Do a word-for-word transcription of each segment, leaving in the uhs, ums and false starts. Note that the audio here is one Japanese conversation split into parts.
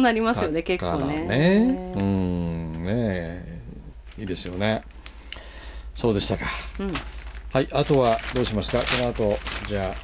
なりますよね結構ね。 ねうんねいいですよね。そうでしたか、うん、はい。あとはどうしますか。この後じゃあ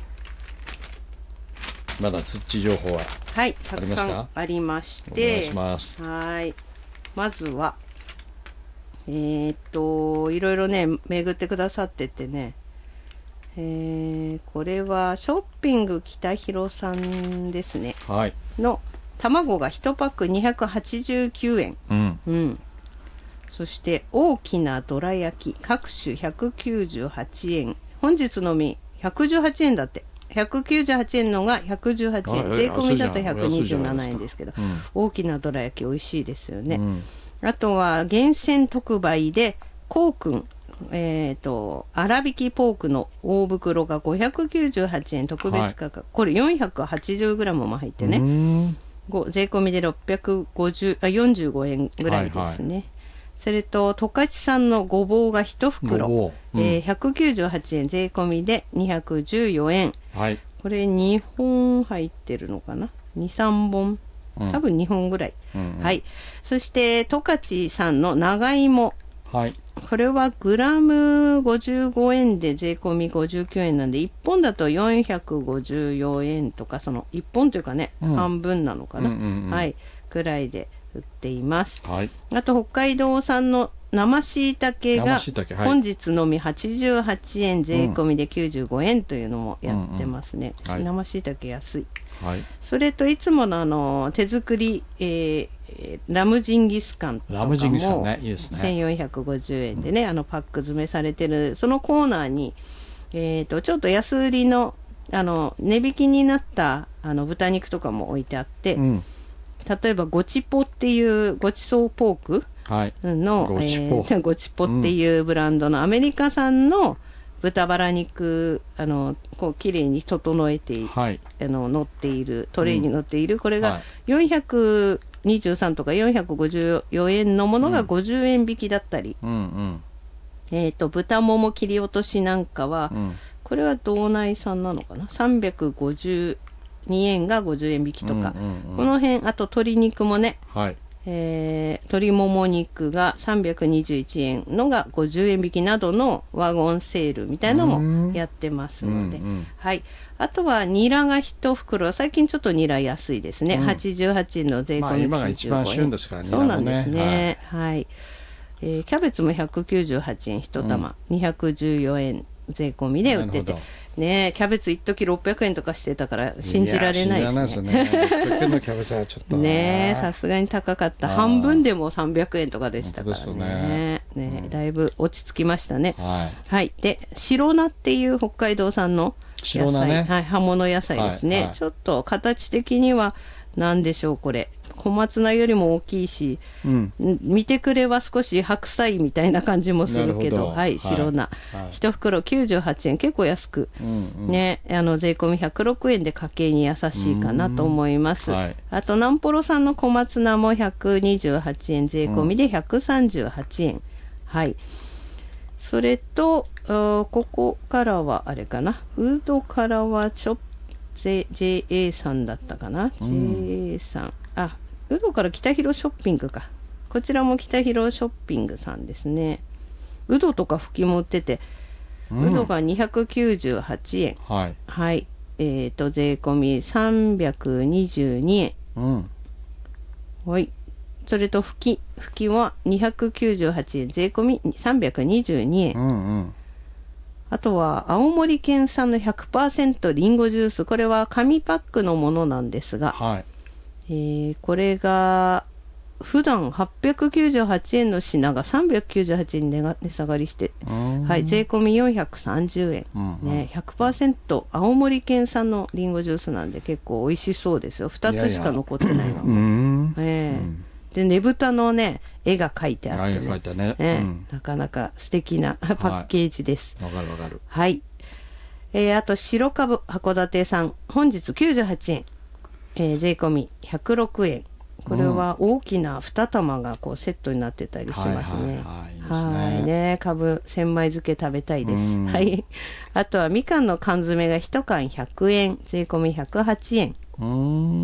まだ土情報ははい、たくさんありまして、 お願いします。 はい、まずはえー、っといろいろね巡ってくださっててね、えー、これはショッピング北広さんですね、 はい、 の卵がいちパックにひゃくはちじゅうきゅうえん、 うんうん、そして大きなどら焼き各種ひゃくきゅうじゅうはちえん、本日のみひゃくじゅうはちえんだって。ひゃくきゅうじゅうはちえんのがひゃくじゅうはちえん、税込みだとひゃくにじゅうななえんですけど、うん、大きなどら焼き美味しいですよね、うん、あとは厳選特売でコウ君、えーと粗挽きポークの大袋がごひゃくきゅうじゅうはちえん特別価格、はい、これ よんひゃくはちじゅうグラム も入ってね、税込みでろっぴゃくごじゅうあよんじゅうごえんぐらいですね、はいはい。それと十勝産のごぼうがいち袋、うん、えー、ひゃくきゅうじゅうはちえん、税込みでにひゃくじゅうよえん、 はい、 これにほん入ってるのかな、にさんぼん、多分にほんぐらい、うんうん、はい。そして十勝産の長芋、 はい、 これはグラムごじゅうごえんで税込みごじゅうきゅうえんなんで、いっぽんだとよんひゃくごじゅうよえんとか、そのいっぽんというかね、うん、半分なのかな、うんうんうん、はい、ぐらいで売っています、 はい。 あと北海道産の生しいたけが本日のみはちじゅうはちえん、税込みできゅうじゅうごえんというのもやってますね、うんうん、生しいたけ安い、はい、それといつものあの手作り、えー、ラムジンギスカンとかもラムジンギスカンね、いいですね、 せんよんひゃくごじゅうえんでね、うん、あのパック詰めされてるそのコーナーに、えー、とちょっと安売りの、あの値引きになったあの豚肉とかも置いてあって、うん、例えばゴチポっていうごちそうポークの、はい、ゴチポ、えー、ゴチポっていうブランドのアメリカ産の豚バラ肉、あのこう綺麗に整えて、はい、あの乗っているトレイに乗っている、うん、これがよんひゃくにじゅうさんとかよんひゃくごじゅうよえんのものがごじゅうえん引きだったり、うんうん、えーと豚もも切り落としなんかは、うん、これは道内産なのかな、さんびゃくごじゅうにえんがごじゅうえん引きとか、うんうんうん、この辺、あと鶏肉もね、はい、えー、鶏もも肉がさんびゃくにじゅういちえんのがごじゅうえん引きなどのワゴンセールみたいなのもやってますので、うんうん、はい。あとはニラがいち袋、最近ちょっとニラ安いですね、うん、はちじゅうはちえんの税込みきゅうじゅうごえん、まあ、今が一番旬ですからね、そうなんですね、はい、はい。えー、キャベツもひゃくきゅうじゅうはちえんいち玉、うん、にひゃくじゅうよえん税込みで売っててね、キャベツ一時ろっぴゃくえんとかしてたから信じられないですね。 ろっぴゃくえんのキャベツはちょっとね、さすがに高かった。半分でもさんびゃくえんとかでしたからね。ね、ね、うん、だいぶ落ち着きましたね。はい。はい、で白菜っていう北海道産の野菜、ね、はい、葉物野菜ですね、はいはい。ちょっと形的には何でしょう、これ小松菜よりも大きいし、うん、見てくれは少し白菜みたいな感じもするけど、どはい、白菜、はい、いち袋きゅうじゅうはちえん、結構安く、うんうん、ね、あの税込みひゃくろくえんで家計に優しいかなと思います、はい、あと南幌産の小松菜もひゃくにじゅうはちえん、税込みでひゃくさんじゅうはちえん、うん、はい。それとここからはあれかな、ウードからはちょっと ジェーエー さんだったかな、うん、ジェーエー さん、あ、ウドから北広ショッピングか、こちらも北広ショッピングさんですね。ウドとかフキも売ってて、うん、ウドがにひゃくきゅうじゅうはちえん、はい、はい、えーと税込みさんびゃくにじゅうにえん、うん、はい。それとフキ、フキはにひゃくきゅうじゅうはちえん、税込みさんびゃくにじゅうにえん、うんうん、あとは青森県産の ひゃくパーセント リンゴジュース、これは紙パックのものなんですが、はい、えー、これが普段はっぴゃくきゅうじゅうはちえんの品がさんびゃくきゅうじゅうはちえんに 値, が値下がりして、はい、税込みよんひゃくさんじゅうえん、うんうん、ね、ひゃくパーセント 青森県産のリンゴジュースなんで結構美味しそうですよ。ふたつしか残ってないのも、えーうん、でねぶたのね絵が描いてあってね、いね、えーうん、なかなか素敵なパッケージです。 わかるわかる。 はい、えー、あと白かぶ函館産本日きゅうじゅうはちえん、えー、税込みひゃくろくえん、これは大きなに玉がこうセットになってたりしますね。はいね、かぶ千枚漬け食べたいです。はい。あとはみかんの缶詰がいち缶ひゃくえん、税込みひゃくはちえん。うん、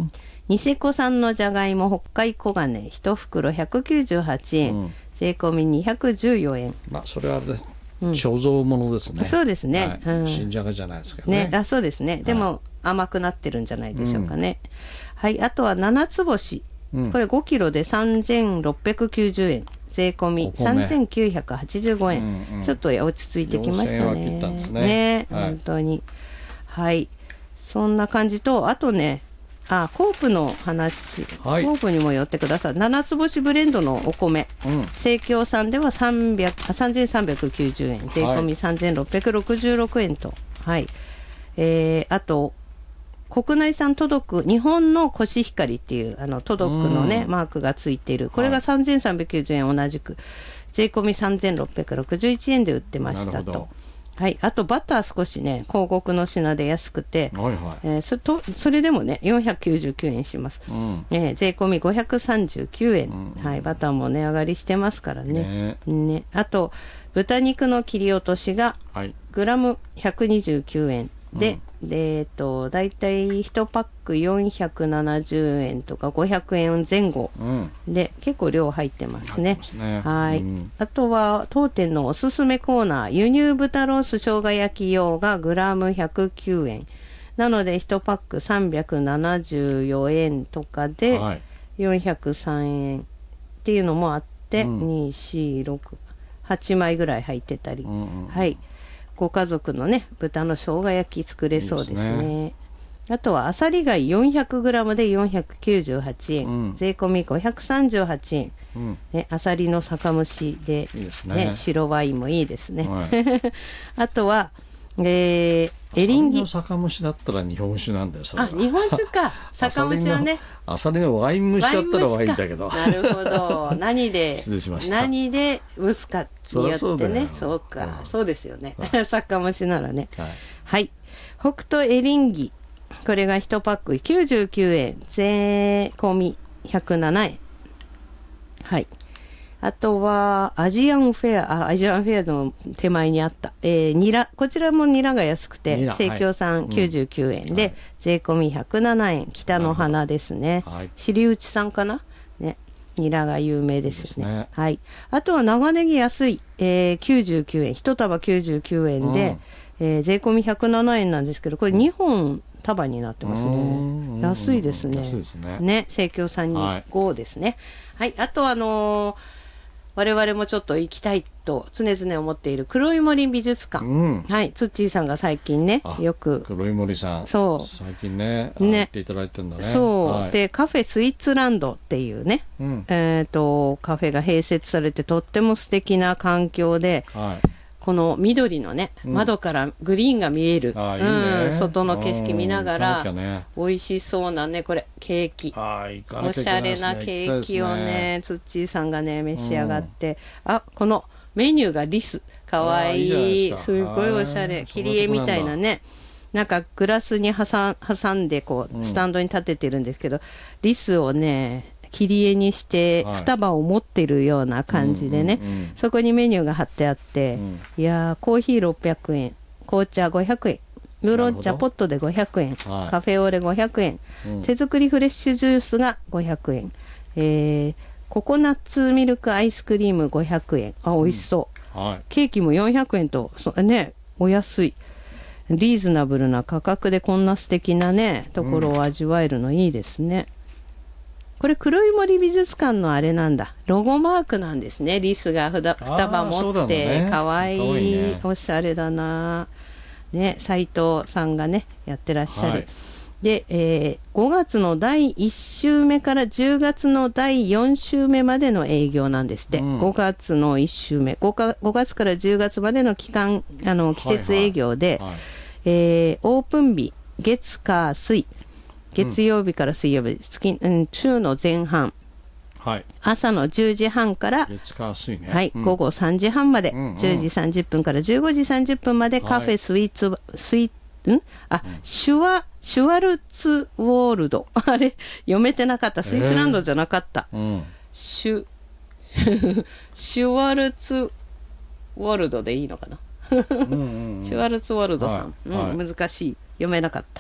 ニセコ産のじゃがいも北海黄金いち袋ひゃくきゅうじゅうはちえん、うん、税込みにひゃくじゅうよんえん。 まあそれはあれです、うん、貯蔵ものですね。 そうですね、 はい、うん、新じゃがじゃないですけどね。 ね、あ、そうですね。でも、はい、甘くなってるんじゃないでしょうかね。うん、はい、あとは七つ星、うん、これごキロでさんぜんろっぴゃくきゅうじゅうえん、税込みさんぜんきゅうひゃくはちじゅうごえん、うんうん、ちょっと落ち着いてきましたね。 よんせんえんは切ったんですね。 ね、はい、本当に。はい、そんな感じと、あとね、あ、コープの話、はい、コープにも寄ってください。七つ星ブレンドのお米、うん、生協さんではさんびゃくあさんぜんさんびゃくきゅうじゅうえん、税込みさんぜんろっぴゃくろくじゅうろくえんと、はい、えー、あと国内産届く日本のコシヒカリっていうあの届くのね、マークがついている、これがさんぜんさんびゃくきゅうじゅうえん、同じく税込みさんぜんろっぴゃくろくじゅういちえんで売ってましたと。はい、あとバター少しね広告の品で安くて、はいはい、えー、そ, とそれでもねよんひゃくきゅうじゅうきゅうえんします、うん、えー、税込みごひゃくさんじゅうきゅうえん、うんうん、はい、バターも値上がりしてますからね、ねね。あと豚肉の切り落としがグラムひゃくにじゅうきゅうえんで、うん、でえっとだいたいいちパックよんひゃくななじゅうえんとかごひゃくえん前後、うん、で結構量入ってますね。 ね、 はい、 うん、 あとは当店のおすすめコーナー、輸入豚ロース生姜焼き用がグラムひゃくきゅうえんなのでいちパックさんびゃくななじゅうよえんとかでよんひゃくさんえんっていうのもあって、うん、に、よん、ろく、はちまいぐらい入ってたり、うんうんうん、はい、ご家族のね豚の生姜焼き作れそうですね。いいですね。あとはあさり貝 よんひゃくグラム でよんひゃくきゅうじゅうはちえん、うん、税込みごひゃくさんじゅうはちえん、うん、ね、あさりの酒蒸しで、いいですね、ね、白ワインもいいですね、はい、あとは、えー、エリンギ。 あさりの酒蒸しだったら日本酒なんだよそれは。 あ、日本酒か酒蒸しはね、 あさりのワイン蒸しだったらワインだけど。 なるほど。何で失礼しました。 何で蒸すかによってね。そ う, そうか、うん、そうですよね、はい、酒蒸しならね、はい、はい、北斗エリンギ、これがいちパックきゅうじゅうきゅうえん、税込みひゃくななえん。はい、あとはアジアンフェア、あアジアンフェアの手前にあった、えー、ニラ、こちらもニラが安くて生協産きゅうじゅうきゅうえんで、はい、税込みひゃくななえん、北の花ですね、はい、尻内さんかな、ね、ニラが有名ですね。いいですね。はい、あとは長ネギ安い、えー、きゅうじゅうきゅうえん、いち束きゅうじゅうきゅうえんで、うん、えー、税込みひゃくななえんなんですけど、これにほん束になってますね。安いですね。 安いですね。 ね、生協さんにごですね。はい、はい、あとはあのー、我々もちょっと行きたいと常々思っている黒い森美術館、うん、はい、ツッチーさんが最近ねよく黒い森さん、そう最近ねね行っていただいてるんだね。 そう、 はい、 でカフェスイーツランドっていうね、うん、えっとカフェが併設されてとっても素敵な環境で、はい、この緑のね、うん、窓からグリーンが見える、あ、いいね、うん、外の景色見ながら、ね、美味しそうなねこれケーキ、 あ、いかなきゃいけないですね、 おしゃれなケーキをねツッチーさんがね召し上がって、うん、あ、このメニューがリス、かわい い, い, いすごいおしゃれ、切り絵みたいなね、なんかグラスに挟んでこうスタンドに立ててるんですけど、うん、リスをね切り絵にして双葉を持ってるような感じでね、はい、うんうんうん、そこにメニューが貼ってあって、うん、いやーコーヒーろっぴゃくえん、紅茶ごひゃくえん、ウーロン茶ポットでごひゃくえん、はい、カフェオレごひゃくえん、うん、手作りフレッシュジュースがごひゃくえん、えー、ココナッツミルクアイスクリームごひゃくえん、あ、美味しそう、うん、はい、ケーキもよんひゃくえんとそね、お安いリーズナブルな価格でこんな素敵なねところを味わえるのいいですね、うん、これ黒い森美術館のあれなんだ、ロゴマークなんですね。リスが双葉持ってかわいい、ね、おしゃれだなね、斉藤さんがねやってらっしゃる、はい、で、えー、ごがつのだいいっ週目からじゅうがつのだいよん週目までの営業なんですって、うん、ごがつのいっ週目 5, かごがつからじゅうがつまでの期間、あの季節営業で、はいはい、えー、オープン日月火水、月曜日から水曜日、月、うん、週の前半、はい、朝のじゅうじはんから月火水、ね、 はい、うん、午後さんじはんまで、うんうん、じゅうじさんじゅっぷんからじゅうごじさんじゅっぷんまでカフェスイーツ、はい、スイーツんあ、うん、シュワシュワルツウォールドあれ読めてなかった、スイーツランドじゃなかった、えーうん、シュシュワルツウォルドでいいのかなうんうん、うん、シュワルツウォルドさん、はい、うん、はい、難しい、読めなかった、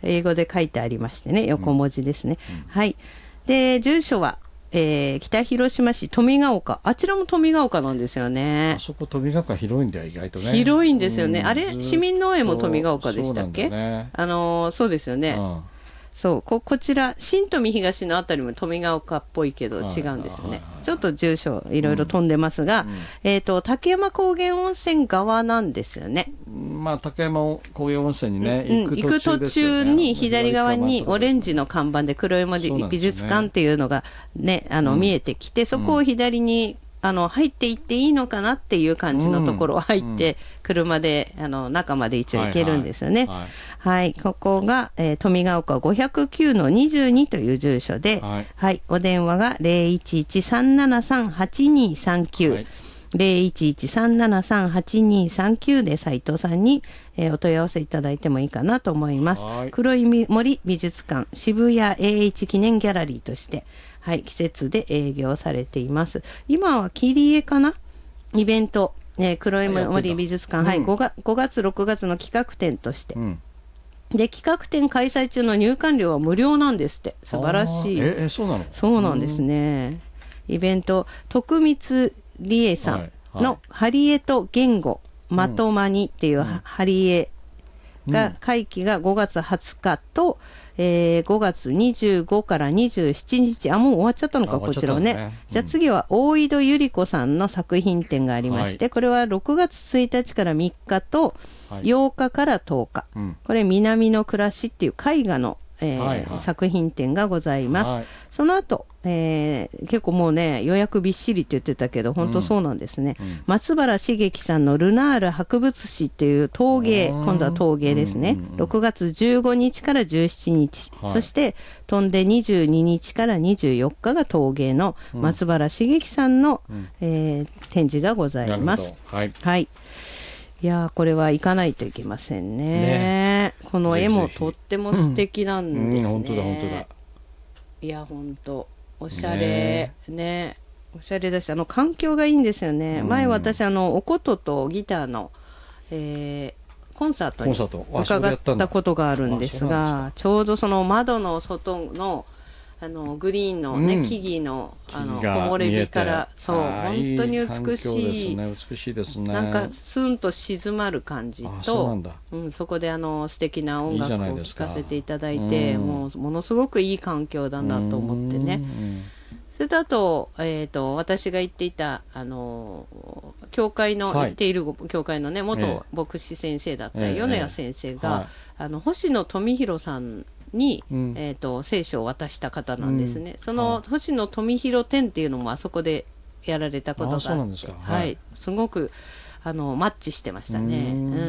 英語で書いてありましてね、横文字ですね、うんうん、はい。で住所は、えー、北広島市富ヶ丘、あちらも富ヶ丘なんですよね。 あそこ富ヶ丘広いんだよ、意外とね。 広いんですよね、うん、あれ市民農園も富ヶ丘でしたっけ。そうなんだね、あのー、そうですよね、うん、そう こ, こちら新富東のあたりも富ヶ丘っぽいけど違うんですよね。ちょっと住所いろいろ飛んでますが、うんうん、えーと、竹山高原温泉側なんですよね。 まあ、竹山高原温泉にね、 うん、行く途中に左側にオレンジの看板で黒山美術館っていうのが、ね、あの見えてきて、そこを左にあの入っていっていいのかなっていう感じのところを入って、うん、車であの中まで一応行けるんですよね。はい、はいはい、ここが、えー、富ヶ丘 ごひゃくきゅうのにじゅうに という住所で、はいはい、お電話が ゼロいちいちさんななさんはちにさんきゅう、はい、ゼロいちいちさんななさんはちにさんきゅうで斉藤さんに、えー、お問い合わせいただいてもいいかなと思います。はい、黒い森美術館渋谷 エーエイチ 記念ギャラリーとして、はい、季節で営業されています。今は切り絵かなイベント、えー、黒い森美術館、はい、うん、ごがごがつろくがつの企画展として、うん、で企画展開催中の入館料は無料なんですって。素晴らしい。 ええ、そうなの。 そうなんですね。イベント徳光理恵さんのハリエと言語まとまにっていうハリエが会期がごがつはつかと、えー、ごがつにじゅうごからにじゅうしちにち、あもう終わっちゃったのか、こちらはね、うん、じゃあ次は大井戸由里子さんの作品展がありまして、はい、これはろくがつついたちからみっかとようかからとおか、はい、これ南の暮らしっていう絵画の、えーはいはい、作品展がございます。はい、その後、えー、結構もうね予約びっしりって言ってたけど本当そうなんですね。うんうん、松原茂樹さんのルナール博物誌っていう陶芸、今度は陶芸ですね、うんうんうん、ろくがつじゅうごにちからじゅうしちにち、はい、そして飛んでにじゅうににちからにじゅうよっかが陶芸の松原茂樹さんの、うん、えー、展示がございます。はい、はい、いやこれは行かないといけません ね, ねこの絵もとっても素敵なんですね。 本当だ本当だ。 いや本当おしゃれ ね, ねおしゃれだし、あの環境がいいんですよね。うん、前私あのお琴とギターの、えー、コンサートに伺ったことがあるんですが、ちょうどその窓の外のあのグリーンのね、うん、木々のあの木漏れ日からそう本当に美しい、 ね、美しいですね。 なんかスンと静まる感じと、そうなんだ、うん、そこであの素敵な音楽を聴かせていただいて、もうものすごくいい環境だなと思ってね。それとあと、えーと、私が行っていたあの教会の、はい、行っている教会のね元牧師先生だった米谷先生が、えーはい、あの星野富弘さんに、うん、えーと、聖書を渡した方なんですね。うん、その星野富弘展っていうのもあそこでやられたことがあって、はいはい、すごくあのマッチしてましたね。うん、うん、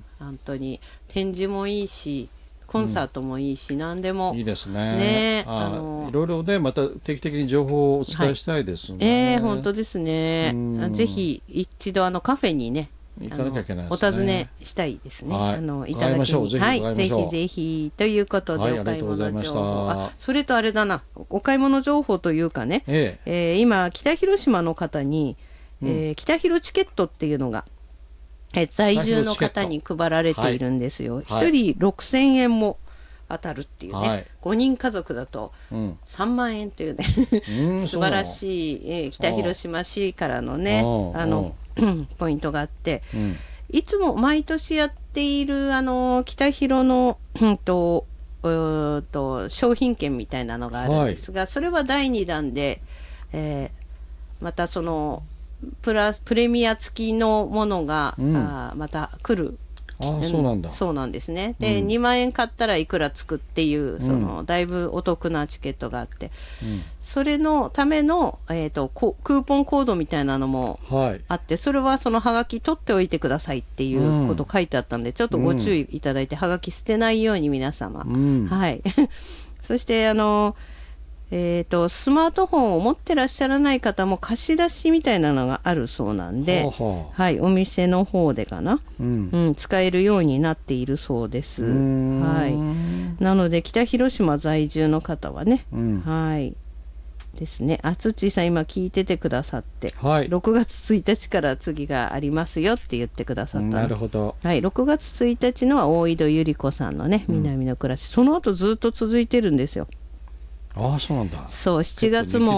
本当に展示もいいしコンサートもいいし、うん、何でもいいですね。ね、あのいろいろねまた定期的に情報をお伝えしたいですね。はい、えー、本当ですね。ぜひ一度あのカフェにね行かなきゃいけないですね。 お尋ねしたいですね。 はい、 あのいただきに、はい、ぜひぜひということで、はい、お買い物情報、あ、それとあれだな、お買い物情報というかね、えええー、今北広島の方に、うん、えー、北広チケットっていうのが、えー、在住の方に配られているんですよ。はい、ひとりろくせんえんも当たるっていうね、はい、ごにん家族だとさんまんえんというね、うん、素晴らしい、えー、北広島市からのねあのポイントがあって、うん、いつも毎年やっているあの北広の、うんと、うと商品券みたいなのがあるんですが、はい、それはだいにだんで、えー、またそのプラプレミア付きのものが、うん、あまた来る。 ああそうなんだ。 そうなんですね。で、うん、にまんえん買ったらいくらつくっていうその、うん、だいぶお得なチケットがあって、うん、それのための、えーと、クーポンコードみたいなのもあって、はい、それはそのハガキ取っておいてくださいっていうこと書いてあったんで、うん、ちょっとご注意いただいて、ハガキ捨てないように皆様、うん、はいそしてあのえーと、スマートフォンを持ってらっしゃらない方も貸し出しみたいなのがあるそうなんで、はあはあ、はい、お店の方でかな、うんうん、使えるようになっているそうです。はい、なので北広島在住の方はね、うん、はい、 ですね。あつっちーさん今聞いててくださって、 はい、 ろくがつついたちから次がありますよって言ってくださった、ね、 なるほど、 はい、ろくがつついたちのは大井戸ゆり子さんのね、南の暮らし、うん、その後ずっと続いてるんですよ。 ああ、そうなんだ。 そう、しちがつも